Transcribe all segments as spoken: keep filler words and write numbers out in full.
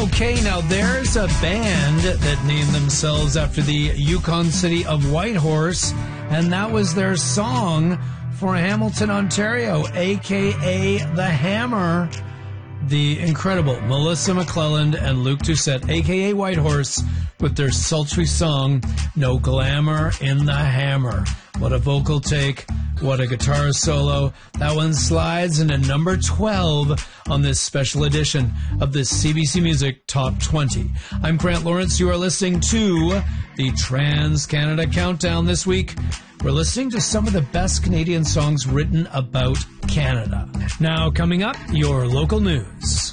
Okay, now there's a band that named themselves after the Yukon city of Whitehorse, and that was their song for Hamilton, Ontario, a k a. The Hammer. The incredible Melissa McClelland and Luke Doucette, a k a. Whitehorse, with their sultry song, No Glamour in the Hammer. What a vocal take. What a guitar solo. That one slides into number twelve on this special edition of the C B C Music Top twenty. I'm Grant Lawrence. You are listening to the Trans-Canada Countdown this week. We're listening to some of the best Canadian songs written about Canada. Now, coming up, your local news.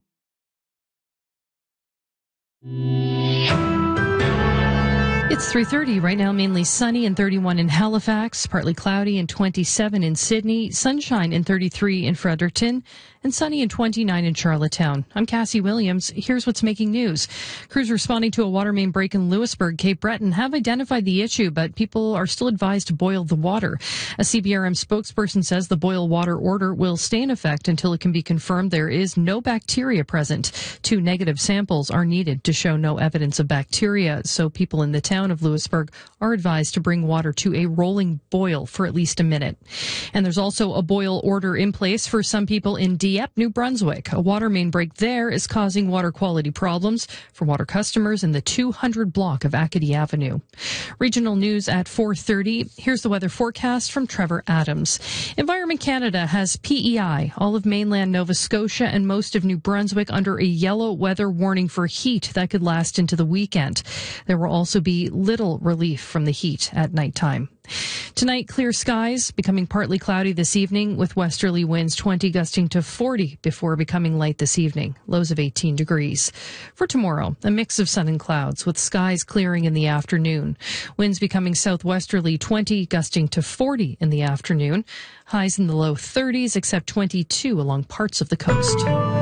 It's three thirty right now, mainly sunny and thirty-one in Halifax, partly cloudy and twenty-seven in Sydney, sunshine and thirty-three in Fredericton, and sunny and twenty-nine in Charlottetown. I'm Cassie Williams. Here's what's making news. Crews responding to a water main break in Lewisburg, Cape Breton, have identified the issue, but people are still advised to boil the water. A C B R M spokesperson says the boil water order will stay in effect until it can be confirmed there is no bacteria present. Two negative samples are needed to show no evidence of bacteria, so people in the town of Lewisburg are advised to bring water to a rolling boil for at least a minute. And there's also a boil order in place for some people in Dieppe, New Brunswick. A water main break there is causing water quality problems for water customers in the two hundred block of Acadie Avenue. Regional news at four thirty. Here's the weather forecast from Trevor Adams. Environment Canada has P E I, all of mainland Nova Scotia and most of New Brunswick under a yellow weather warning for heat that could last into the weekend. There will also be little relief from the heat at nighttime. Tonight, clear skies, becoming partly cloudy this evening with westerly winds twenty gusting to forty before becoming light this evening, lows of eighteen degrees. For tomorrow, a mix of sun and clouds with skies clearing in the afternoon. Winds becoming southwesterly twenty gusting to forty in the afternoon. Highs in the low thirties except twenty-two along parts of the coast.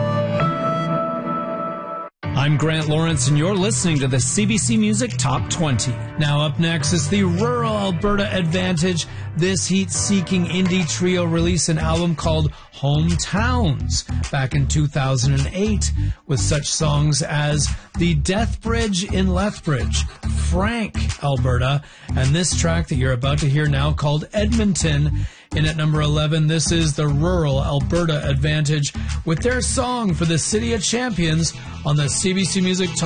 I'm Grant Lawrence, and you're listening to the C B C Music Top twenty. Now up next is the Rural Alberta Advantage. This heat-seeking indie trio released an album called Hometowns back in two thousand eight with such songs as The Death Bridge in Lethbridge, Frank, Alberta, and this track that you're about to hear now called Edmonton. In at number eleven, this is the Rural Alberta Advantage with their song for the City of Champions on the C B C Music Top